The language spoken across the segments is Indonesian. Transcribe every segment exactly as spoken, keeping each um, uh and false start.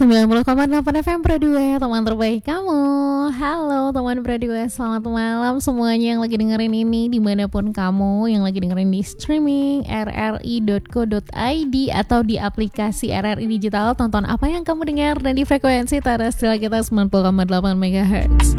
sembilan puluh koma delapan F M Pro dua, teman terbaik kamu. Halo teman Pro dua, selamat malam semuanya yang lagi dengerin ini dimanapun kamu, yang lagi dengerin di streaming r r i dot co dot i d atau di aplikasi R R I Digital. Tonton apa yang kamu dengar dan di frekuensi terestrial kita sembilan puluh koma delapan megahertz.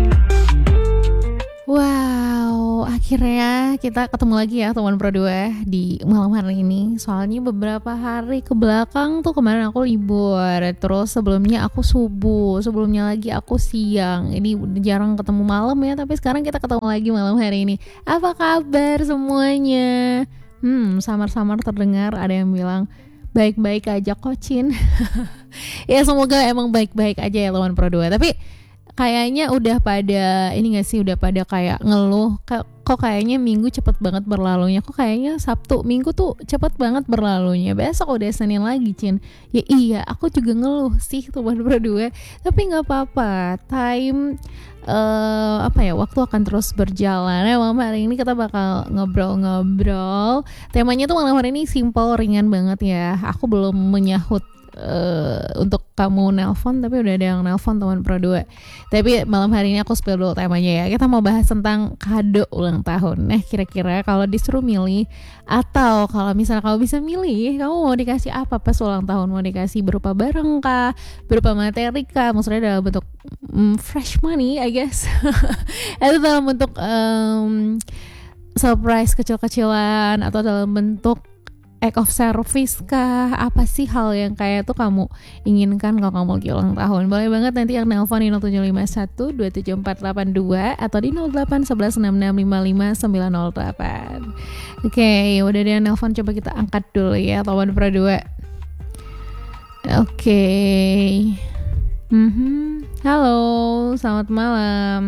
Wow, akhirnya kita ketemu lagi ya teman Pro dua di malam hari ini. Soalnya beberapa hari ke belakang tuh kemarin aku libur, terus sebelumnya aku subuh, sebelumnya lagi aku siang. Ini udah jarang ketemu malam ya, tapi sekarang kita ketemu lagi malam hari ini. Apa kabar semuanya? Hmm, samar-samar terdengar ada yang bilang baik-baik aja Kocin. Ya semoga emang baik-baik aja ya teman Pro dua. Tapi kayaknya udah pada ini gak sih, udah pada kayak ngeluh kok kayaknya minggu cepet banget berlalunya, kok kayaknya Sabtu minggu tuh cepet banget berlalunya, besok udah Senin lagi Cin. Ya iya, aku juga ngeluh sih teman berdua, tapi nggak apa-apa, time uh, apa ya waktu akan terus berjalan. Ya malam hari ini kita bakal ngobrol-ngobrol, temanya tuh malam hari ini simple, ringan banget ya. Aku belum menyahut Uh, untuk kamu nelpon, tapi udah ada yang nelpon teman Pro dua. Tapi malam hari ini aku spill dulu temanya ya. Kita mau bahas tentang kado ulang tahun. Nah kira-kira kalau disuruh milih, atau kalau misalnya kamu bisa milih, kamu mau dikasih apa pas ulang tahun? Mau dikasih berupa barang kah, berupa materi kah, maksudnya dalam bentuk um, fresh money I guess atau dalam bentuk um, surprise kecil-kecilan, atau dalam bentuk act of service kah? Apa sih hal yang kayak tuh kamu inginkan kalau kamu lagi ulang tahun? Boleh banget nanti yang nelpon di nol tujuh lima satu dua tujuh empat delapan dua atau di nol delapan satu satu enam enam lima lima sembilan nol delapan. Oke, okay, udah ada yang nelpon, coba kita angkat dulu ya teman Pro dua. Oke. Okay. Mm-hmm. Halo, selamat malam.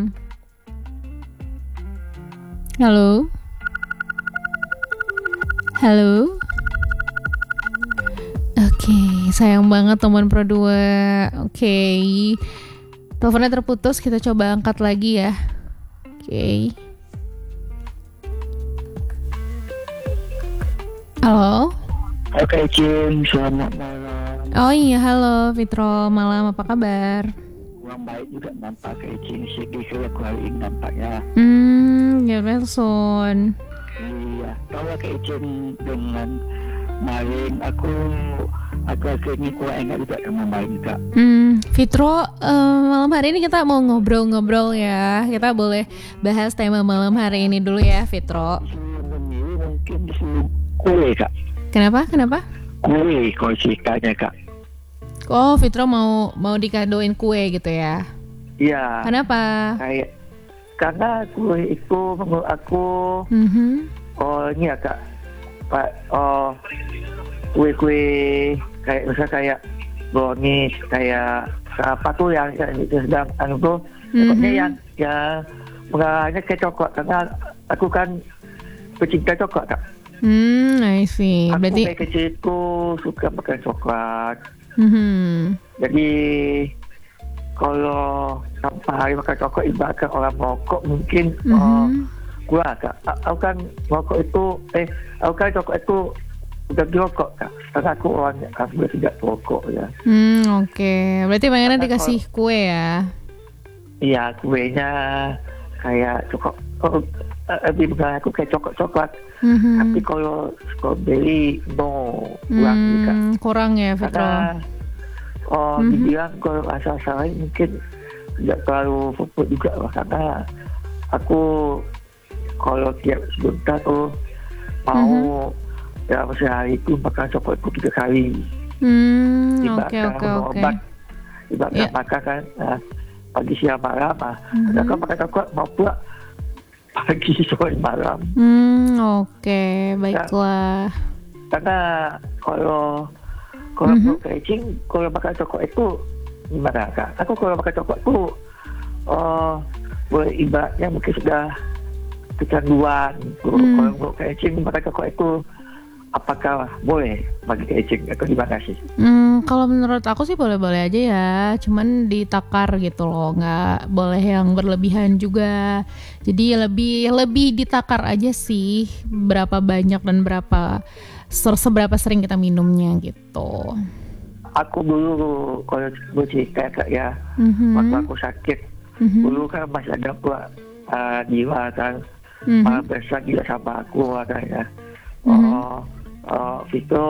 Halo. Halo. Oke, okay, sayang banget teman Pro dua. Oke, okay. Teleponnya terputus, kita coba angkat lagi ya. Oke. Okay. Halo. Oke okay, Cin, selamat malam. Oh iya, halo Fitro, malam, apa kabar? Kurang baik juga nampak kayak Cin, sedih aku hari ini nampaknya. Hmm, ya Belson. Iya, kalau kayak Cin dengan main aku aku akhirnya kurang ingat juga sama main Kak. Hmm, Fitro, uh, malam hari ini kita mau ngobrol-ngobrol ya. Kita boleh bahas tema malam hari ini dulu ya, Fitro. Mungkin disuruh kue Kak. Kenapa? Kenapa? Kue, kue ceritanya Kak. Oh, Fitro mau mau dikadoin kue gitu ya? Iya. Kenapa? Kayak karena kue itu menurut aku, mm-hmm. oh ini ya Kak, Pak, oh kue-kue kayak misalnya kayak brownies, kayak apa tuh yang yang sedang anu tuh, pokoknya mm-hmm. yang yang mengarahnya ke coklat, karena aku kan pecinta coklat Kak. Hmm, I see. Aku Berarti dari kecilku suka makan coklat. Mm-hmm. Jadi kalau sampai hari makan coklat ibaratkan orang merokok mungkin mm-hmm. oh, kurang Kak. Aku kan merokok itu, eh aku kan coklat itu udah dirokok Kak. Karena aku orang yang sudah tidak merokok ya. Hmm, oke. Okay. Berarti pengennya dikasih kue ya? Iya, kuenya kayak coklat. Oh, lebih bukan aku kayak coklat-coklat. Mm-hmm. Tapi kalau strawberry no, kurang hmm, juga. Kurang ya Fitro. Karena oh mm-hmm. dibilang kalau asal-asalan mungkin tidak terlalu fokus juga lah, karena aku kalau tiap sebentar tuh mau mm-hmm. dalam sehari itu makan coklat itu tiga kali. Hmm, oke oke oke. Ibaratkan yeah. makan kan nah, pagi siang malam, nah, mm-hmm. kalau makan coklat mau pula pagi sore malam. Hmm, oke, okay. Baiklah. Nah, karena kalau kalau mm-hmm. kencing, kalau makan coklat itu gimana Kak? Aku kalau makan coklat itu oh, boleh ibaratnya mungkin sudah kecanduan. Mm. Kalau mau kencing makan coklat itu apakah boleh bagi kencing atau gimana sih? Hmm, kalau menurut aku sih boleh-boleh aja ya, cuman ditakar gitu loh, nggak boleh yang berlebihan juga. Jadi lebih lebih ditakar aja sih, berapa banyak dan berapa seberapa sering kita minumnya gitu. aku dulu kalau bercerita kak ya, Mhm. waktu aku sakit, Mhm. dulu kan masih ada pula uh, jiwa kan, Mhm. uh, besar gila sama aku kan ya. Mhm. Oh, uh, Vito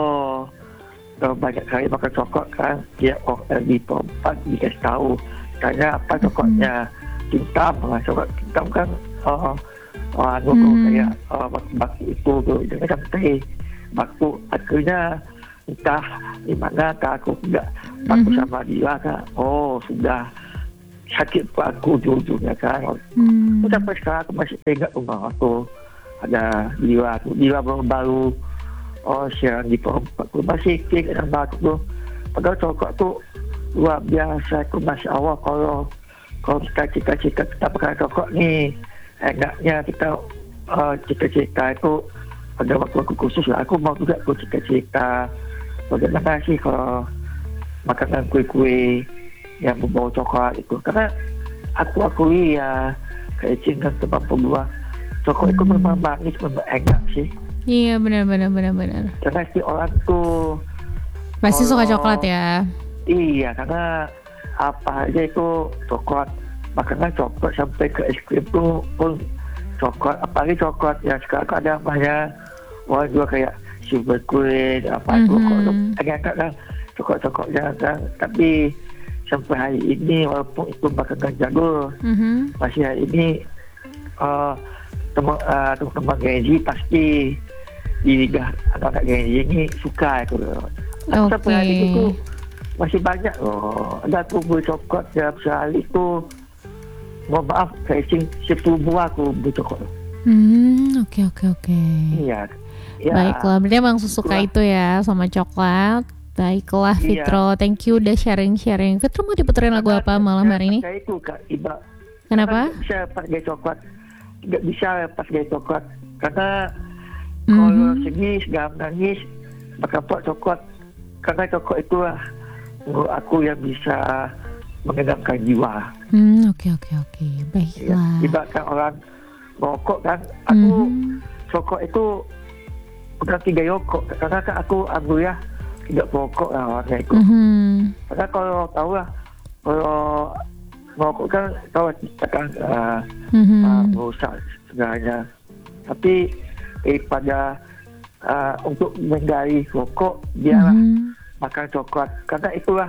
uh, banyak kali makan coklat kan, dia oh, uh, di tempat dikasih tahu, tanya apa coklatnya, hitam, uh, coklat hitam kan, uh, uh, anu Mhm. kayak uh, batu itu tuh, jangan sampai batu akhirnya entah di mana kak aku tidak aku Mhm. sama dia kan, oh sudah sakit pun aku ujung-ujungnya kan. Hmm. Sampai sekarang aku masih ingat rumah aku ada jiwa aku, jiwa baru-baru oh siang di perempat aku masih ingat sama aku tuh. Padahal coklat tuh luar biasa, aku masih awal kalau kalau kita cita-cita kita pakai coklat nih, enaknya kita uh, cita-cita itu pada waktu-waktu khusus lah. Aku mau juga aku cita-cita bagaimana sih kalau makanan kue-kue yang berbau coklat itu, karena aku akui ya kecingan tempat pembuah coklat itu memang manis, memang enak sih. Iya benar benar benar benar. Karena si orang tuh Pasti suka kalau- coklat ya. Iya, karena apa aja itu coklat, makanan coklat sampai ke es krim tuh pun coklat, apalagi coklat ya sekarang ada namanya orang juga kayak sugar queen apa itu Mhm. kok enak kan coklat-coklatnya kan, tapi sampai hari ini walaupun itu makanan jago Mhm. masih hari ini uh, teman uh, teman Genji pasti di lidah anak-anak Genji ini suka itu. Aku sampai hari ini Oke. tuh masih banyak loh, ada aku beli coklat dalam sehari itu, mohon maaf kayak sing sepuluh buah aku beli coklat. Hmm, oke oke oke. Iya. Ya, Baiklah, berarti emang sesuka itulah. itu ya sama coklat. Baiklah Iya. Fitro, thank you udah sharing-sharing. Fitro mau diputerin lagu apa malam hari ini? Saya itu Kak Iba. Kenapa? Nggak bisa pakai coklat, nggak bisa pakai coklat karena Mhm. kalau sedih, segala nangis, maka buat coklat. Karena coklat itulah menurut aku yang bisa menenangkan jiwa. Hmm, oke oke oke. Ya, Baiklah. ibaratkan orang merokok kan, aku Mhm. rokok itu bukan tiga rokok, karena kan aku alhamdulillah tidak merokok lah orangnya itu. Mhm. Karena kalau tahu lah, kalau merokok kan tahu kita kan uh, Mhm. uh, merusak segalanya. Tapi daripada uh, untuk menghindari rokok, biarlah Mhm. makan coklat. Karena itulah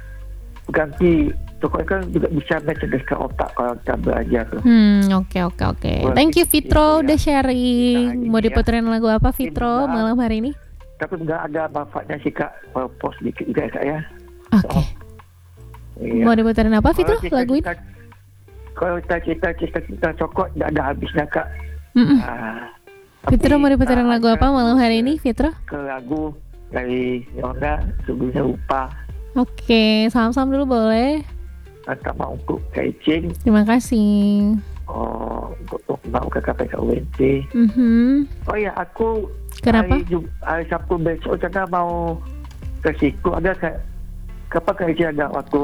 ganti coklat kan juga bisa mencerdaskan otak kalau kita belajar tuh. Hmm, oke oke oke. Boleh Thank you gitu Fitro ya. udah sharing. Nah, Mau ini ya. diputerin lagu apa Fitro Ini, malam hari ini? Tapi nggak ada manfaatnya sih Kak, kalau post dikit juga ya Kak ya. Oke. Iya. Mau diputerin apa Fitro Kalau lagu ini? cita-cita- Kalau kita cita-cita kita coklat nggak ada habisnya Kak. Mm-mm. Ah, tapi, Fitro mau diputerin ah, lagu apa kita malam hari ini Fitro? ke lagu dari Yonda sebelumnya lupa, Oke, salam-salam dulu boleh. sama untuk Kaicing, Terima kasih. oh, untuk untuk mau ke K P K U N T. Mhm. Oh ya, aku Kenapa? hari, Jum- hari Sabtu besok karena mau ke situ, ada kayak kapan Kaicing ada waktu?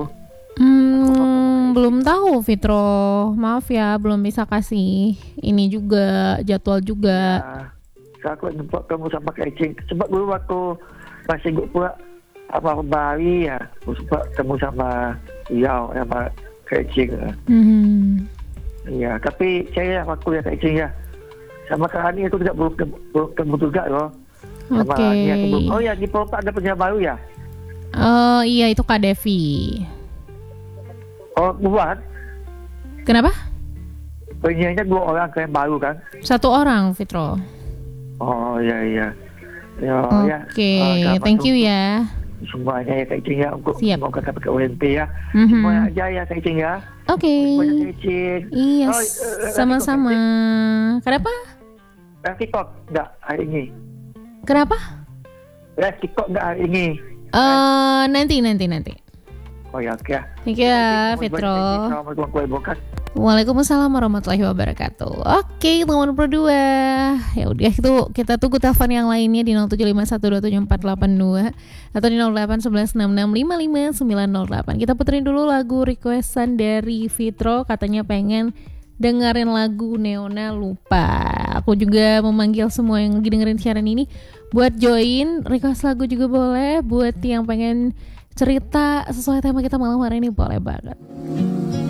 Hmm, belum tahu Fitro. Maaf ya, belum bisa kasih ini juga jadwal juga. Nah, saya aku jumpa kamu sama Kaicing. Sebab dulu waktu masih gue pula sama Bali ya, aku sempat ketemu sama Riau sama Kaicing. Mhm. Iya, tapi saya waktu ya Kaicing ya. Sama Kak Hani itu tidak belum belum ketemu juga loh. Sama Oke. Hani aku belum- Oh ya, di Polpa ada penyiar baru ya? Oh iya itu Kak Devi. Oh, buat Kenapa? penyiarnya dua orang kan yang baru kan? Satu orang Fitro. Oh iya iya. Ya, ya. Oke, Oh, selamat thank you untuk ya. semuanya ya Kaicing ya, untuk Siap. semoga K P K U N T ya. Mhm. Semuanya aja ya Kaicing ya. Oke. Semuanya Kaicing. Iya, Oh, eh, sama-sama. Kenapa? Live TikTok enggak hari ini? Kenapa? Live TikTok enggak hari ini? Eh nanti nanti nanti. Oh ya, oke ya. Thank you ya Fitro. Assalamualaikum warahmatullahi wabarakatuh. Waalaikumsalam warahmatullahi wabarakatuh. Oke, teman berdua. Ya udah itu kita tunggu telepon yang lainnya di nol tujuh lima satu dua tujuh empat delapan dua atau di nol delapan satu satu enam enam lima lima sembilan nol delapan. Kita puterin dulu lagu requestan dari Fitro, katanya pengen dengerin lagu Neona Lupa. aku juga memanggil semua yang lagi dengerin siaran ini buat join, request lagu juga boleh. Buat yang pengen cerita sesuai tema kita malam hari ini boleh banget.